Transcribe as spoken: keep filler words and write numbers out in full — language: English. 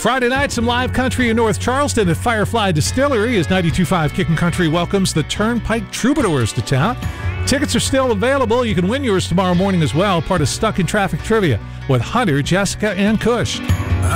Friday night, some live country in North Charleston at Firefly Distillery as ninety-two point five Kickin' Country welcomes the Turnpike Troubadours to town. Tickets are still available. You can win yours tomorrow morning as well, part of Stuck in Traffic Trivia with Hunter, Jessica, and Kush.